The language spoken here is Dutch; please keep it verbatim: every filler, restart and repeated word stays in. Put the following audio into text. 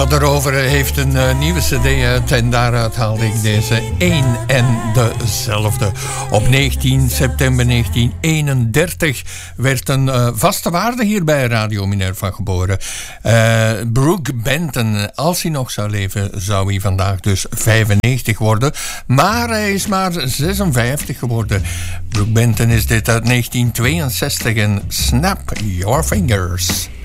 Daarover heeft een uh, nieuwe cd uit en daaruit haalde ik deze één en dezelfde. Op negentien september negentien eenendertig werd een uh, vaste waarde hier bij Radio Minerva geboren. Uh, Brooke Benton, als hij nog zou leven, zou hij vandaag dus vijfennegentig worden. Maar hij is maar zesenvijftig geworden. Brooke Benton is dit uit negentien tweeënzestig en Snap Your Fingers.